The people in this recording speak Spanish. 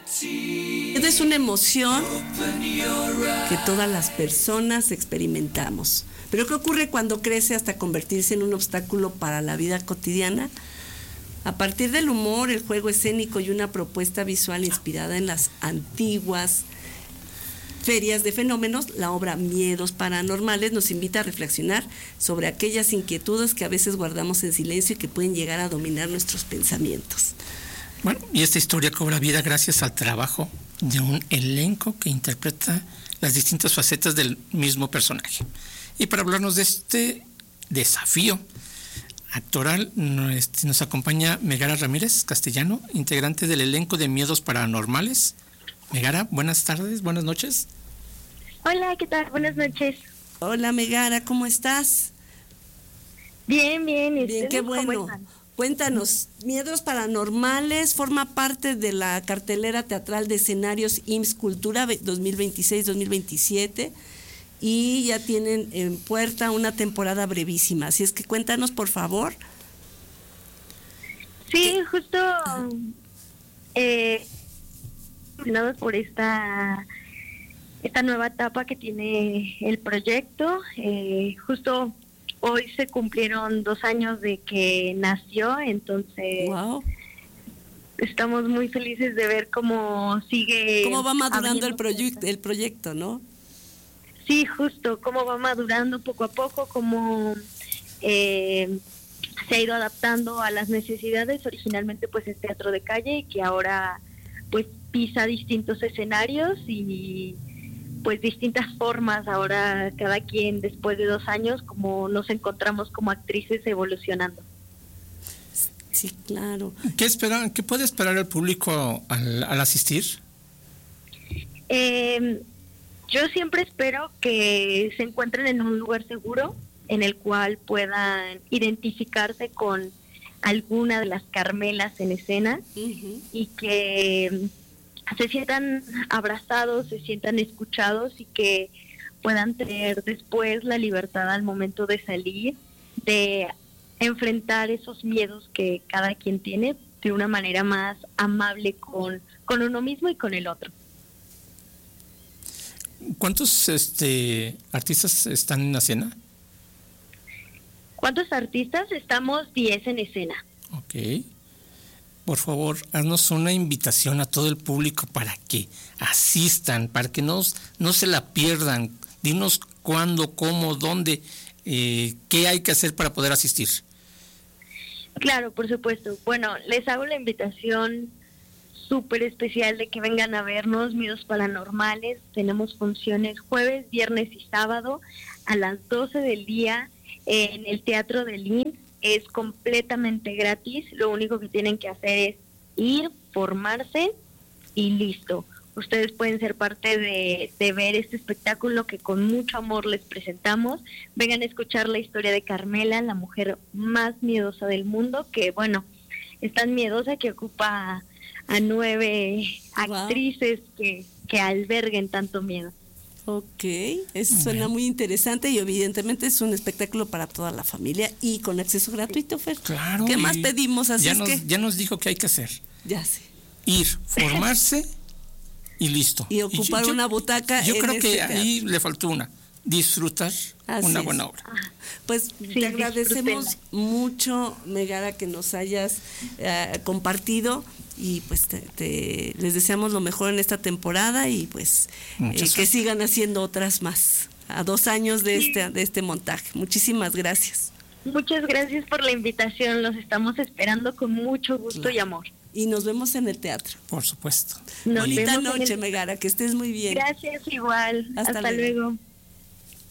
Es una emoción que todas las personas experimentamos. Pero ¿qué ocurre cuando crece hasta convertirse en un obstáculo para la vida cotidiana? A partir del humor, el juego escénico y una propuesta visual inspirada en las antiguas ferias de fenómenos, la obra Miedos Paranormales nos invita a reflexionar sobre aquellas inquietudes que a veces guardamos en silencio y que pueden llegar a dominar nuestros pensamientos. Bueno, y esta historia cobra vida gracias al trabajo de un elenco que interpreta las distintas facetas del mismo personaje. Y para hablarnos de este desafío actoral, nos acompaña Megara Ramírez Castellano, integrante del elenco de Miedos Paranormales. Megara, buenas tardes, buenas noches. Hola, ¿qué tal? Buenas noches. Hola Megara, ¿cómo estás? Bien, bien. Bien, qué bueno. Cuéntanos, Miedos Paranormales forma parte de la cartelera teatral de escenarios IMSS Cultura 2026-2027 y ya tienen en puerta una temporada brevísima. Así es que cuéntanos, por favor. Sí, justo por esta nueva etapa que tiene el proyecto. Justo hoy se cumplieron 2 años de que nació, entonces wow. Estamos muy felices de ver cómo sigue. Cómo va madurando el proyecto, ¿no? Sí, justo, cómo va madurando poco a poco, cómo se ha ido adaptando a las necesidades. Originalmente pues es teatro de calle, que ahora pues pisa distintos escenarios y pues distintas formas. Ahora cada quien, después de 2 años, como nos encontramos como actrices evolucionando. Sí, claro. ¿Qué puede esperar el público al asistir? Yo siempre espero que se encuentren en un lugar seguro en el cual puedan identificarse con alguna de las Carmelas en escena. Uh-huh. Y que se sientan abrazados, se sientan escuchados y que puedan tener después la libertad al momento de salir, de enfrentar esos miedos que cada quien tiene de una manera más amable con uno mismo y con el otro. ¿Cuántos artistas están en la escena? ¿Cuántos artistas? Estamos 10 en escena. Ok. Por favor, haznos una invitación a todo el público para que asistan, para que no se la pierdan. Dinos cuándo, cómo, dónde, qué hay que hacer para poder asistir. Claro, por supuesto. Bueno, les hago la invitación súper especial de que vengan a vernos, Miedos Paranormales. Tenemos funciones jueves, viernes y sábado a las 12 del día en el Teatro del IMSS. Es completamente gratis. Lo único que tienen que hacer es ir, formarse y listo. Ustedes pueden ser parte de ver este espectáculo que con mucho amor les presentamos. Vengan a escuchar la historia de Carmela, la mujer más miedosa del mundo, que bueno, es tan miedosa que ocupa a 9 actrices que alberguen tanto miedo. Ok, eso suena muy interesante y evidentemente es un espectáculo para toda la familia y con acceso gratuito, Fer. Claro. ¿Qué más pedimos? Así ya nos dijo qué hay que hacer. Ya sé. Ir, formarse y listo. Y ocupar una butaca. Yo creo que ahí le faltó disfrutar una buena obra. Pues te agradecemos mucho, Megara, que nos hayas compartido y pues les deseamos lo mejor en esta temporada y pues que sigan haciendo otras más a 2 años de este montaje. Muchísimas gracias. Muchas gracias por la invitación, los estamos esperando con mucho gusto y amor. Y nos vemos en el teatro. Por supuesto. Bonita noche, Megara, que estés muy bien. Gracias, igual. Hasta luego.